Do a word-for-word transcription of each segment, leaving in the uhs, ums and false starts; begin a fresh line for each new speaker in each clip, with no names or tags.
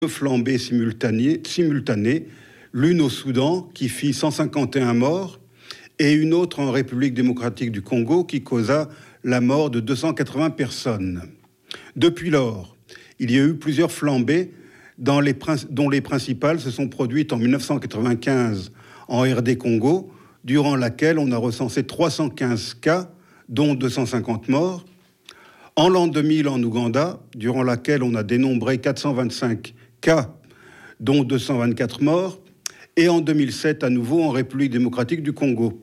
deux flambées simultanées, simultanées, l'une au Soudan qui fit cent cinquante et un morts et une autre en République démocratique du Congo qui causa la mort de deux cent quatre-vingts personnes. Depuis lors, il y a eu plusieurs flambées dans les, dont les principales se sont produites en mille neuf cent quatre-vingt-quinze en R D Congo, durant laquelle on a recensé trois cent quinze cas, dont deux cent cinquante morts. En l'an deux mille en Ouganda, durant laquelle on a dénombré quatre cent vingt-cinq cas, dont deux cent vingt-quatre morts, et en deux mille sept à nouveau en République démocratique du Congo.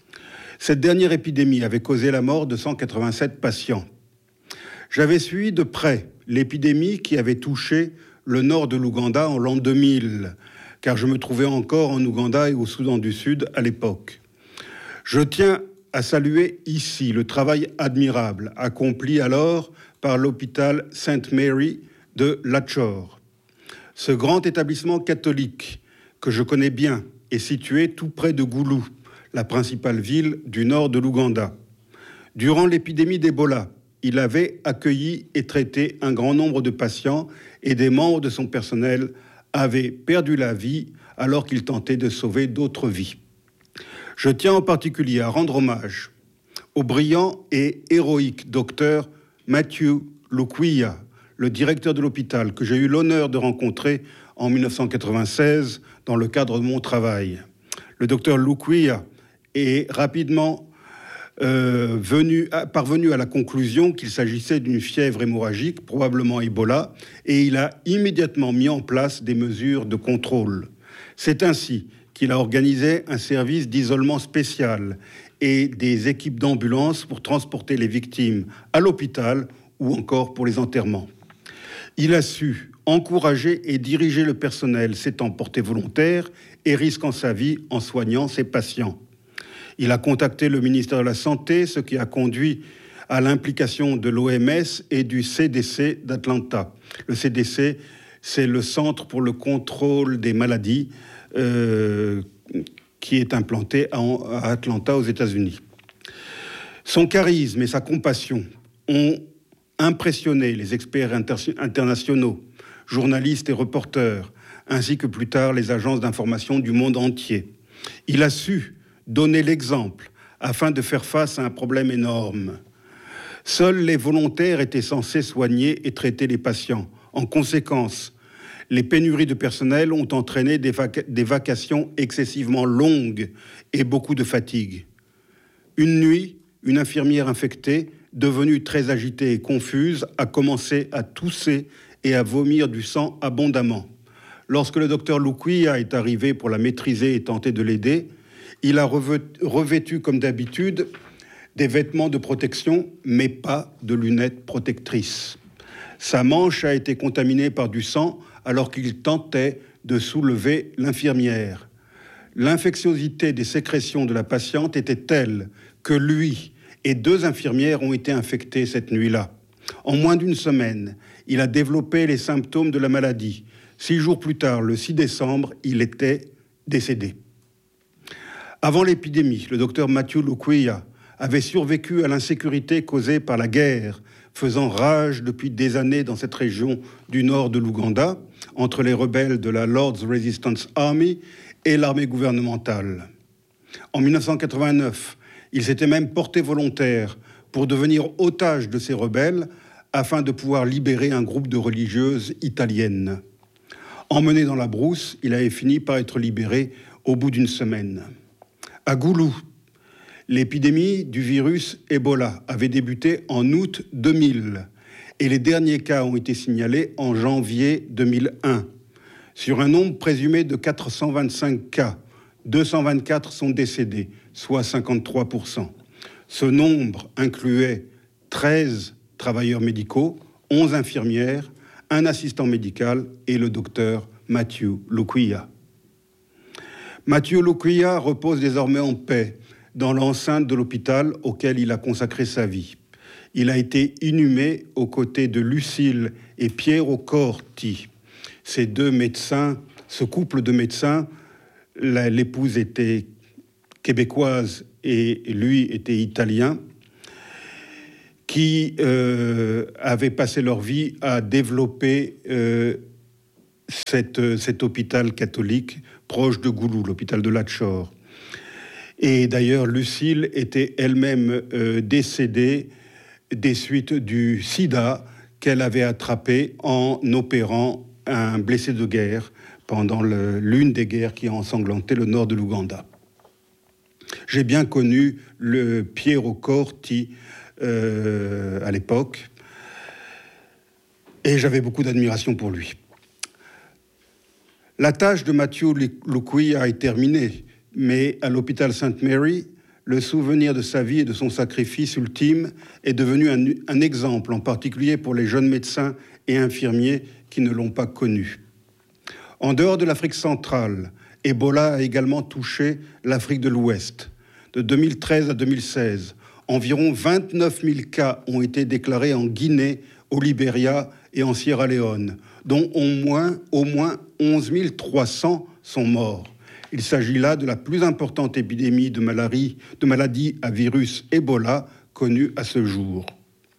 Cette dernière épidémie avait causé la mort de cent quatre-vingt-sept patients. J'avais suivi de près l'épidémie qui avait touché le nord de l'Ouganda en l'an deux mille, car je me trouvais encore en Ouganda et au Soudan du Sud à l'époque. Je tiens à saluer ici le travail admirable accompli alors par l'hôpital Sainte Mary de Lachor. Ce grand établissement catholique que je connais bien est situé tout près de Goulou, la principale ville du nord de l'Ouganda. Durant l'épidémie d'Ebola, il avait accueilli et traité un grand nombre de patients et des membres de son personnel avaient perdu la vie alors qu'ils tentaient de sauver d'autres vies. Je tiens en particulier à rendre hommage au brillant et héroïque docteur Matthew Lukwia, le directeur de l'hôpital que j'ai eu l'honneur de rencontrer en mille neuf cent quatre-vingt-seize dans le cadre de mon travail. Le docteur Lukwia est rapidement euh, venu, parvenu à la conclusion qu'il s'agissait d'une fièvre hémorragique, probablement Ebola, et il a immédiatement mis en place des mesures de contrôle. C'est ainsi qu'il a organisé un service d'isolement spécial et des équipes d'ambulance pour transporter les victimes à l'hôpital ou encore pour les enterrements. Il a su encourager et diriger le personnel s'étant porté volontaire et risquant sa vie en soignant ses patients. Il a contacté le ministère de la Santé, ce qui a conduit à l'implication de l'O M S et du C D C d'Atlanta. Le C D C, c'est le Centre pour le contrôle des maladies euh, qui est implanté à, à Atlanta aux États-Unis. Son charisme et sa compassion ont impressionné les experts inter- internationaux, journalistes et reporters, ainsi que plus tard les agences d'information du monde entier. Il a su donner l'exemple afin de faire face à un problème énorme. Seuls les volontaires étaient censés soigner et traiter les patients. En conséquence, les pénuries de personnel ont entraîné des, vac- des vacations excessivement longues et beaucoup de fatigue. Une nuit, une infirmière infectée, devenue très agitée et confuse, a commencé à tousser et à vomir du sang abondamment. Lorsque le docteur Lukwia est arrivé pour la maîtriser et tenter de l'aider, il a revêtu, comme d'habitude, des vêtements de protection, mais pas de lunettes protectrices. Sa manche a été contaminée par du sang alors qu'il tentait de soulever l'infirmière. L'infectiosité des sécrétions de la patiente était telle que lui et deux infirmières ont été infectés cette nuit-là. En moins d'une semaine, il a développé les symptômes de la maladie. Six jours plus tard, le six décembre, il était décédé. Avant l'épidémie, le docteur Matthew Lukwia avait survécu à l'insécurité causée par la guerre, faisant rage depuis des années dans cette région du nord de l'Ouganda, entre les rebelles de la Lord's Resistance Army et l'armée gouvernementale. En mille neuf cent quatre-vingt-neuf, il s'était même porté volontaire pour devenir otage de ces rebelles afin de pouvoir libérer un groupe de religieuses italiennes. Emmené dans la brousse, il avait fini par être libéré au bout d'une semaine. À Goulou, l'épidémie du virus Ebola avait débuté en août deux mille et les derniers cas ont été signalés en janvier deux mille un. Sur un nombre présumé de quatre cent vingt-cinq cas, deux cent vingt-quatre sont décédés, soit cinquante-trois pour cent. Ce nombre incluait treize travailleurs médicaux, onze infirmières, un assistant médical et le docteur Matthew Lukwia. Matthew Lukwia repose désormais en paix dans l'enceinte de l'hôpital auquel il a consacré sa vie. Il a été inhumé aux côtés de Lucille et Piero Corti. Ces deux médecins, ce couple de médecins, la, l'épouse était québécoise et lui était italien, qui euh, avaient passé leur vie à développer euh, cette, cet hôpital catholique proche de Goulou, l'hôpital de Latchor. Et d'ailleurs, Lucile était elle-même euh, décédée des suites du sida qu'elle avait attrapé en opérant un blessé de guerre pendant le, l'une des guerres qui a ensanglanté le nord de l'Ouganda. J'ai bien connu le Piero Corti euh, à l'époque, et j'avais beaucoup d'admiration pour lui. La tâche de Matthew Lukuia est terminée, mais à l'hôpital Sainte Mary, le souvenir de sa vie et de son sacrifice ultime est devenu un, un exemple, en particulier pour les jeunes médecins et infirmiers qui ne l'ont pas connu. En dehors de l'Afrique centrale, Ebola a également touché l'Afrique de l'Ouest. De deux mille treize à deux mille seize, environ vingt-neuf mille cas ont été déclarés en Guinée, au Libéria et en Sierra Leone, dont au moins, au moins onze mille trois cents sont morts. Il s'agit là de la plus importante épidémie de, malarie, de maladie à virus Ebola connue à ce jour.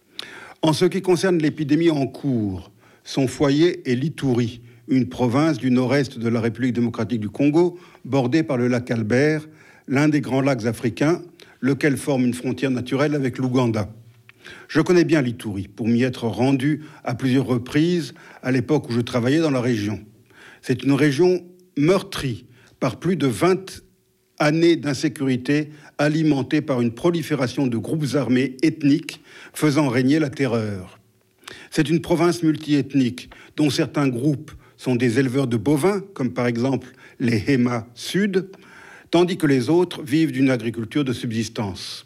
En ce qui concerne l'épidémie en cours, son foyer est l'Ituri, une province du nord-est de la République démocratique du Congo, bordée par le lac Albert, l'un des grands lacs africains, lequel forme une frontière naturelle avec l'Ouganda. Je connais bien l'Ituri, pour m'y être rendu à plusieurs reprises à l'époque où je travaillais dans la région. C'est une région meurtrie par plus de vingt années d'insécurité alimentée par une prolifération de groupes armés ethniques faisant régner la terreur. C'est une province multiethnique dont certains groupes sont des éleveurs de bovins, comme par exemple les Hema Sud, tandis que les autres vivent d'une agriculture de subsistance.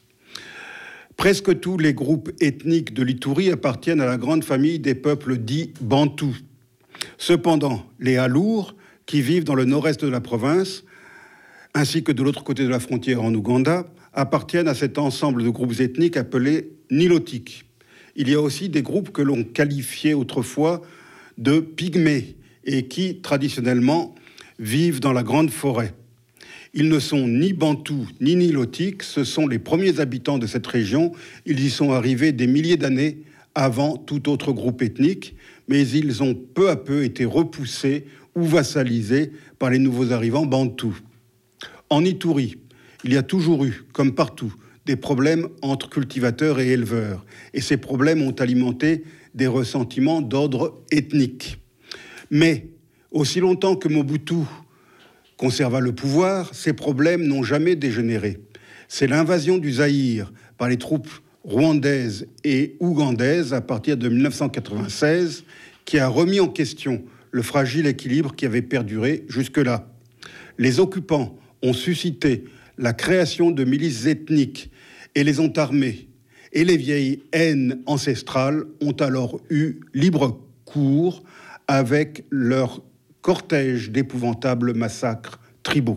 Presque tous les groupes ethniques de l'Ituri appartiennent à la grande famille des peuples dits bantous. Cependant, les Alours, qui vivent dans le nord-est de la province, ainsi que de l'autre côté de la frontière en Ouganda, appartiennent à cet ensemble de groupes ethniques appelés nilotiques. Il y a aussi des groupes que l'on qualifiait autrefois de pygmées et qui, traditionnellement, vivent dans la grande forêt. Ils ne sont ni bantous ni nilotiques, ce sont les premiers habitants de cette région. Ils y sont arrivés des milliers d'années avant tout autre groupe ethnique, mais ils ont peu à peu été repoussés ou vassalisés par les nouveaux arrivants bantous. En Ituri, il y a toujours eu, comme partout, des problèmes entre cultivateurs et éleveurs. Et ces problèmes ont alimenté des ressentiments d'ordre ethnique. Mais, aussi longtemps que Mobutu conserva le pouvoir, ces problèmes n'ont jamais dégénéré. C'est l'invasion du Zaïre par les troupes rwandaises et ougandaises à partir de mille neuf cent quatre-vingt-seize qui a remis en question le fragile équilibre qui avait perduré jusque-là. Les occupants ont suscité la création de milices ethniques et les ont armés. Et les vieilles haines ancestrales ont alors eu libre cours avec leur cortège d'épouvantables massacres tribaux.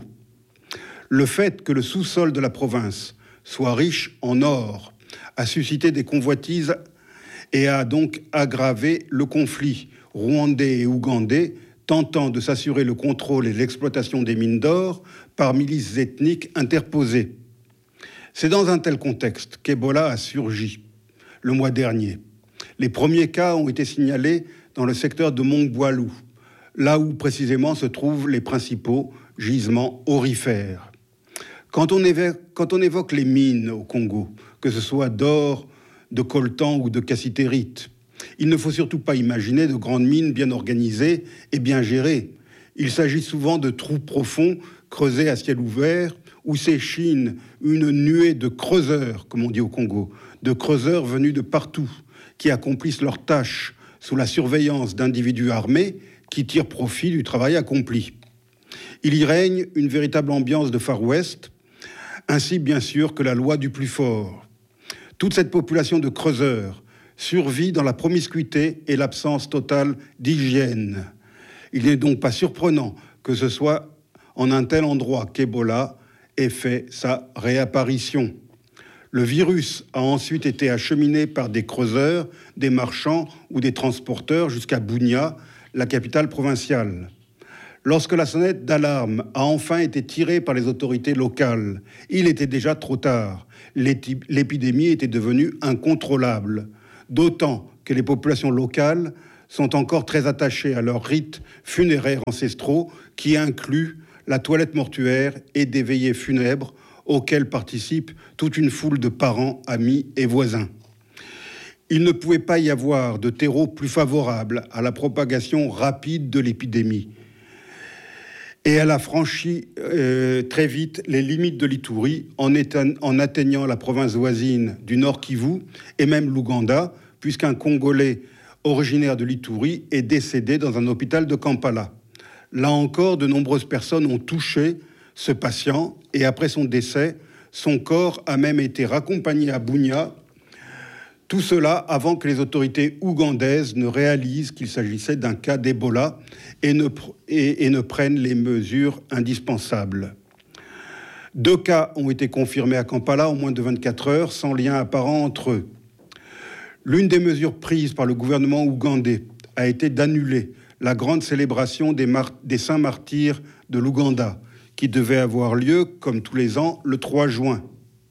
Le fait que le sous-sol de la province soit riche en or a suscité des convoitises et a donc aggravé le conflit rwandais et ougandais, tentant de s'assurer le contrôle et l'exploitation des mines d'or par milices ethniques interposées. C'est dans un tel contexte qu'Ebola a surgi le mois dernier. Les premiers cas ont été signalés dans le secteur de Mongboalou, là où précisément se trouvent les principaux gisements aurifères. Quand on évoque, quand on évoque les mines au Congo, que ce soit d'or, de coltan ou de cassitérite, il ne faut surtout pas imaginer de grandes mines bien organisées et bien gérées. Il s'agit souvent de trous profonds creusés à ciel ouvert où s'échine une nuée de creuseurs, comme on dit au Congo, de creuseurs venus de partout, qui accomplissent leurs tâches sous la surveillance d'individus armés qui tirent profit du travail accompli. Il y règne une véritable ambiance de Far West, ainsi bien sûr que la loi du plus fort. Toute cette population de creuseurs survit dans la promiscuité et l'absence totale d'hygiène. Il n'est donc pas surprenant que ce soit en un tel endroit qu'Ebola ait fait sa réapparition. Le virus a ensuite été acheminé par des creuseurs, des marchands ou des transporteurs jusqu'à Bunia, la capitale provinciale. Lorsque la sonnette d'alarme a enfin été tirée par les autorités locales, il était déjà trop tard. L'épidémie était devenue incontrôlable, d'autant que les populations locales sont encore très attachés à leurs rites funéraires ancestraux qui incluent la toilette mortuaire et des veillées funèbres auxquelles participe toute une foule de parents, amis et voisins. Il ne pouvait pas y avoir de terreau plus favorable à la propagation rapide de l'épidémie. Et elle a franchi euh, très vite les limites de l'Ituri en, éteint, en atteignant la province voisine du Nord Kivu et même l'Ouganda, puisqu'un Congolais originaire de l'Ituri est décédé dans un hôpital de Kampala. Là encore, de nombreuses personnes ont touché ce patient et après son décès, son corps a même été raccompagné à Bunia. Tout cela avant que les autorités ougandaises ne réalisent qu'il s'agissait d'un cas d'Ebola et ne, et, et ne prennent les mesures indispensables. Deux cas ont été confirmés à Kampala en moins de vingt-quatre heures, sans lien apparent entre eux. L'une des mesures prises par le gouvernement ougandais a été d'annuler la grande célébration des, mar- des saints martyrs de l'Ouganda, qui devait avoir lieu, comme tous les ans, le trois juin.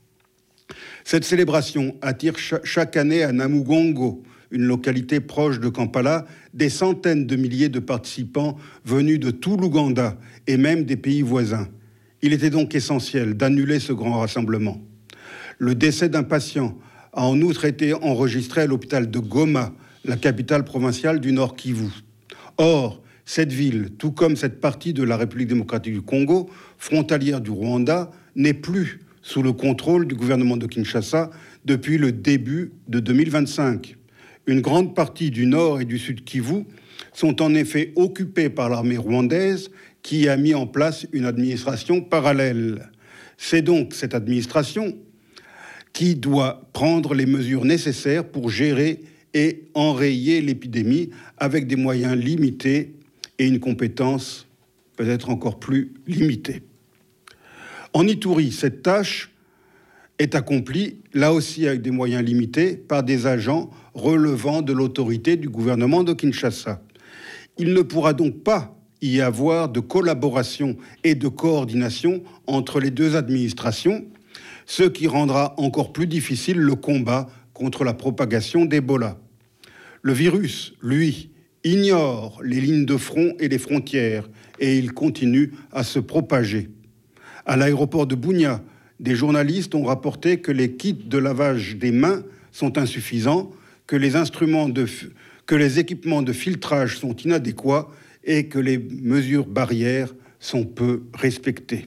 Cette célébration attire chaque année à Namugongo, une localité proche de Kampala, des centaines de milliers de participants venus de tout l'Ouganda et même des pays voisins. Il était donc essentiel d'annuler ce grand rassemblement. Le décès d'un patient a en outre été enregistré à l'hôpital de Goma, la capitale provinciale du Nord Kivu. Or, cette ville, tout comme cette partie de la République démocratique du Congo, frontalière du Rwanda, n'est plus sous le contrôle du gouvernement de Kinshasa depuis le début de deux mille vingt-cinq. Une grande partie du nord et du sud Kivu sont en effet occupées par l'armée rwandaise qui a mis en place une administration parallèle. C'est donc cette administration qui doit prendre les mesures nécessaires pour gérer et enrayer l'épidémie avec des moyens limités et une compétence peut-être encore plus limitée. En Ituri, cette tâche est accomplie, là aussi avec des moyens limités, par des agents relevant de l'autorité du gouvernement de Kinshasa. Il ne pourra donc pas y avoir de collaboration et de coordination entre les deux administrations, ce qui rendra encore plus difficile le combat contre la propagation d'Ebola. Le virus, lui, ignore les lignes de front et les frontières et il continue à se propager. À l'aéroport de Bunia, des journalistes ont rapporté que les kits de lavage des mains sont insuffisants, que les instruments de, que les équipements de filtrage sont inadéquats et que les mesures barrières sont peu respectées.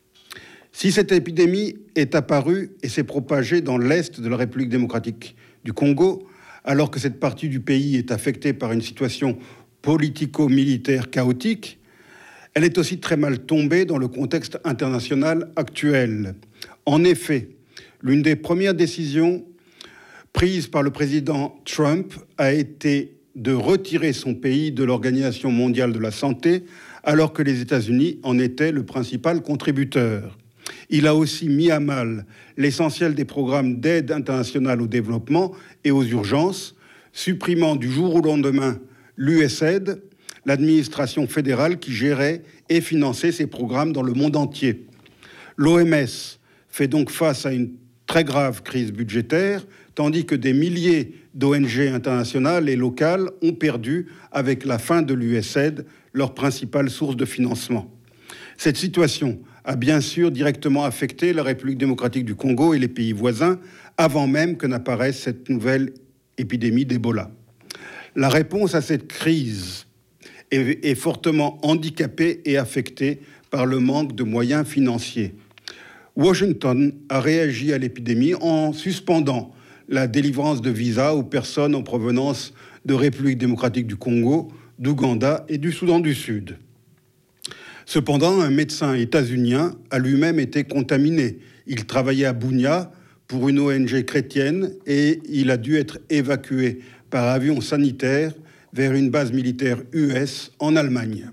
Si cette épidémie est apparue et s'est propagée dans l'est de la République démocratique du Congo, alors que cette partie du pays est affectée par une situation politico-militaire chaotique, elle est aussi très mal tombée dans le contexte international actuel. En effet, l'une des premières décisions prises par le président Trump a été de retirer son pays de l'Organisation mondiale de la santé, alors que les États-Unis en étaient le principal contributeur. Il a aussi mis à mal l'essentiel des programmes d'aide internationale au développement et aux urgences, supprimant du jour au lendemain l'U S A I D, l'administration fédérale qui gérait et finançait ces programmes dans le monde entier. L'O M S fait donc face à une très grave crise budgétaire, tandis que des milliers d'O N G internationales et locales ont perdu, avec la fin de l'U S A I D, leur principale source de financement. Cette situation a bien sûr directement affecté la République démocratique du Congo et les pays voisins, avant même que n'apparaisse cette nouvelle épidémie d'Ebola. La réponse à cette crise est, est fortement handicapée et affectée par le manque de moyens financiers. Washington a réagi à l'épidémie en suspendant la délivrance de visas aux personnes en provenance de République démocratique du Congo, d'Ouganda et du Soudan du Sud. Cependant, un médecin états-unien a lui-même été contaminé. Il travaillait à Bunia pour une O N G chrétienne et il a dû être évacué par avion sanitaire vers une base militaire U S en Allemagne.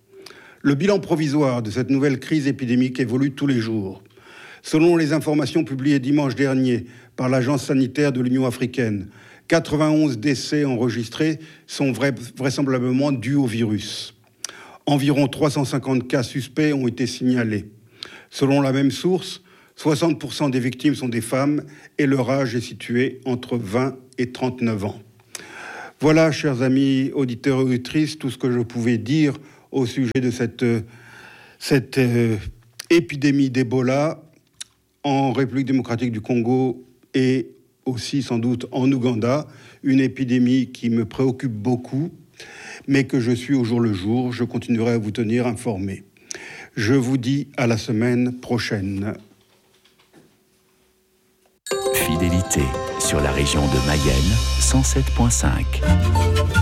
Le bilan provisoire de cette nouvelle crise épidémique évolue tous les jours. Selon les informations publiées dimanche dernier par l'Agence sanitaire de l'Union africaine, quatre-vingt-onze décès enregistrés sont vra- vraisemblablement dus au virus. Environ trois cent cinquante cas suspects ont été signalés. Selon la même source, soixante pour cent des victimes sont des femmes et leur âge est situé entre vingt et trente-neuf ans. Voilà, chers amis auditeurs et auditrices, tout ce que je pouvais dire au sujet de cette, cette euh, épidémie d'Ebola en République démocratique du Congo et aussi sans doute en Ouganda, une épidémie qui me préoccupe beaucoup, mais que je suis au jour le jour. Je continuerai à vous tenir informé. Je vous dis à la semaine prochaine.
Fidélité sur la région de Mayenne, cent sept virgule cinq.